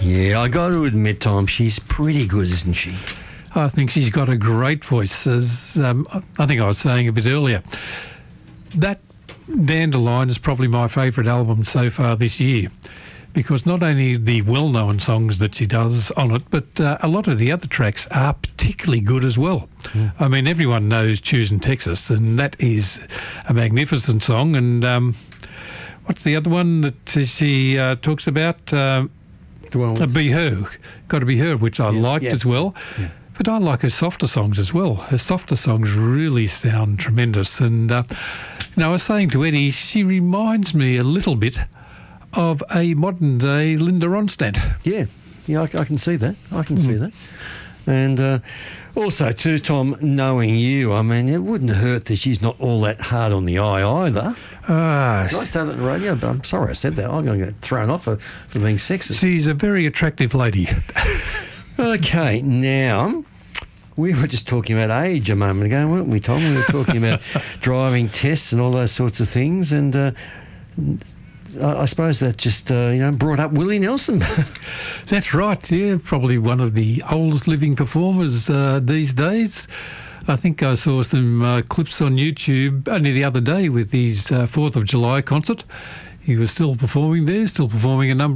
Yeah, I got to admit, Tom, she's pretty good, isn't she? I think she's got a great voice, as I think I was saying a bit earlier. That Dandelion is probably my favourite album so far this year, because not only the well-known songs that she does on it, but a lot of the other tracks are particularly good as well. I mean, everyone knows Choosing Texas, and that is a magnificent song. And what's the other one that she talks about? Be Her, Got to Be Her, which I liked as well. Yeah. But I like her softer songs as well. Her softer songs really sound tremendous. And, I was saying to Eddie, she reminds me a little bit of a modern-day Linda Ronstadt. Yeah, I can see that. I can see that. And also, too, Tom, knowing you, I mean, it wouldn't hurt that she's not all that hard on the eye either. Did I say that on the radio? But I'm sorry I said that. I'm going to get thrown off for being sexist. She's a very attractive lady. Okay, now, we were just talking about age a moment ago, weren't we, Tom? We were talking about driving tests and all those sorts of things, and I suppose that just, brought up Willie Nelson. That's right, yeah, probably one of the oldest living performers these days. I think I saw some clips on YouTube only the other day with his 4th of July concert. He was still performing there, still performing a number